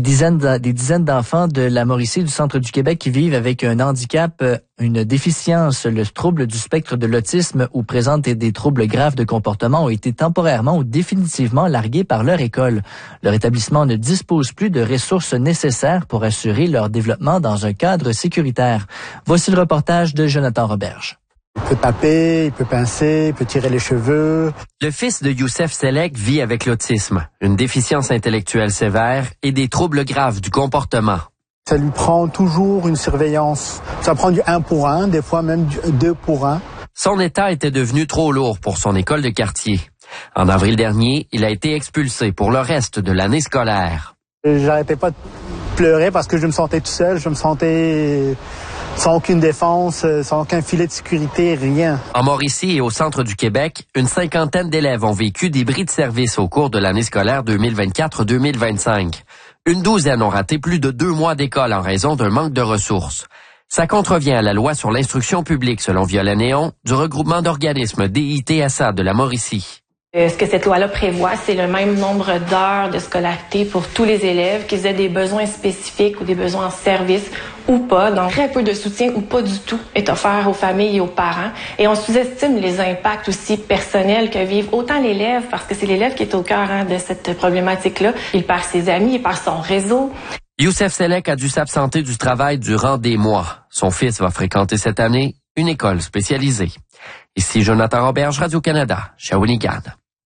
dizaines d'enfants de la Mauricie du centre du Québec qui vivent avec un handicap, une déficience, le trouble du spectre de l'autisme ou présentent des troubles graves de comportement ont été temporairement ou définitivement largués par leur école. Leur établissement ne dispose plus de ressources nécessaires pour assurer leur développement dans un cadre sécuritaire. Voici le reportage de Jonathan Roberge. Il peut taper, il peut pincer, il peut tirer les cheveux. Le fils de Youssef Selek vit avec l'autisme, une déficience intellectuelle sévère et des troubles graves du comportement. Ça lui prend toujours une surveillance. Ça prend du 1 pour 1, des fois même du 2 pour 1. Son état était devenu trop lourd pour son école de quartier. En avril dernier, il a été expulsé pour le reste de l'année scolaire. J'arrêtais pas de pleurer parce que je me sentais tout seul, je me sentais sans aucune défense, sans aucun filet de sécurité, rien. En Mauricie et au centre du Québec, une cinquantaine d'élèves ont vécu des bris de service au cours de l'année scolaire 2024-2025. Une douzaine ont raté plus de 2 mois d'école en raison d'un manque de ressources. Ça contrevient à la loi sur l'instruction publique, selon Violet Néon, du regroupement d'organismes DITSA de la Mauricie. Ce que cette loi-là prévoit, c'est le même nombre d'heures de scolarité pour tous les élèves, qu'ils aient des besoins spécifiques ou des besoins en service ou pas. Donc, très peu de soutien ou pas du tout est offert aux familles et aux parents. Et on sous-estime les impacts aussi personnels que vivent autant l'élève, parce que c'est l'élève qui est au cœur de cette problématique-là. Il perd ses amis, il perd son réseau. Youssef Selek a dû s'absenter du travail durant des mois. Son fils va fréquenter cette année une école spécialisée. Ici Jonathan Roberge, Radio-Canada, Shawinigan.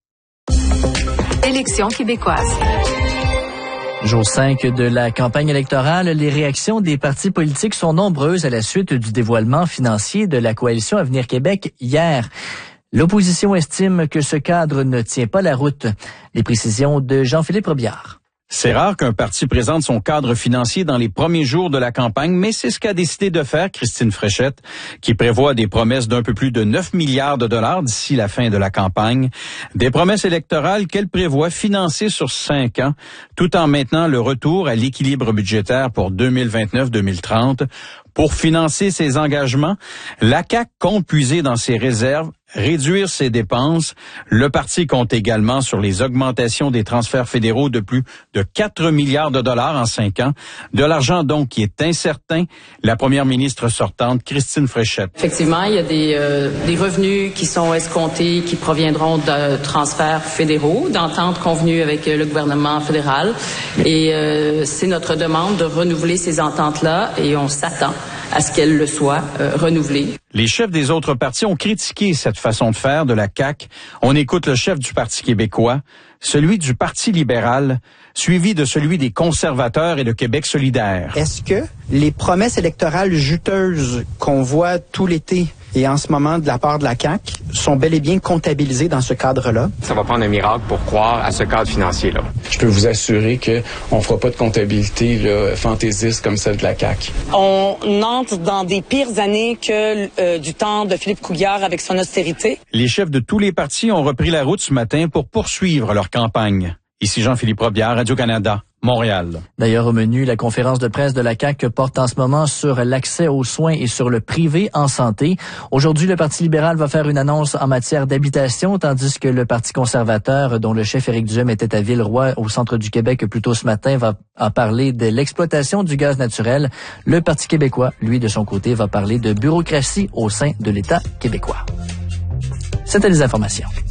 Élections québécoises. Jour 5 de la campagne électorale, les réactions des partis politiques sont nombreuses à la suite du dévoilement financier de la coalition Avenir Québec hier. L'opposition estime que ce cadre ne tient pas la route. Les précisions de Jean-Philippe Robillard. C'est rare qu'un parti présente son cadre financier dans les premiers jours de la campagne, mais c'est ce qu'a décidé de faire Christine Fréchette, qui prévoit des promesses d'un peu plus de 9 milliards de dollars d'ici la fin de la campagne. Des promesses électorales qu'elle prévoit financer sur 5 ans, tout en maintenant le retour à l'équilibre budgétaire pour 2029-2030. Pour financer ses engagements, la CAQ compte puiser dans ses réserves, réduire ses dépenses. Le parti compte également sur les augmentations des transferts fédéraux de plus de 4 milliards de dollars en 5 ans. De l'argent donc qui est incertain. La première ministre sortante, Christine Fréchette. Effectivement, il y a des revenus qui sont escomptés, qui proviendront de transferts fédéraux, d'ententes convenues avec le gouvernement fédéral. Et c'est notre demande de renouveler ces ententes-là et on s'attend à ce qu'elles le soient renouvelées. Les chefs des autres partis ont critiqué cette façon de faire de la CAQ. On écoute le chef du Parti québécois, celui du Parti libéral, suivi de celui des conservateurs et de Québec solidaire. Est-ce que les promesses électorales juteuses qu'on voit tout l'été et en ce moment de la part de la CAQ sont bel et bien comptabilisées dans ce cadre-là? Ça va prendre un miracle pour croire à ce cadre financier-là. Je peux vous assurer qu'on ne fera pas de comptabilité là, fantaisiste comme celle de la CAQ. On entre dans des pires années que du temps de Philippe Couillard avec son austérité. Les chefs de tous les partis ont repris la route ce matin pour poursuivre leur campagne. Ici Jean-Philippe Robillard, Radio-Canada, Montréal. D'ailleurs, au menu, la conférence de presse de la CAQ porte en ce moment sur l'accès aux soins et sur le privé en santé. Aujourd'hui, le Parti libéral va faire une annonce en matière d'habitation, tandis que le Parti conservateur, dont le chef Éric Duhem était à Villeroy, au centre du Québec plus tôt ce matin, va en parler de l'exploitation du gaz naturel. Le Parti québécois, lui, de son côté, va parler de bureaucratie au sein de l'État québécois. C'était les informations.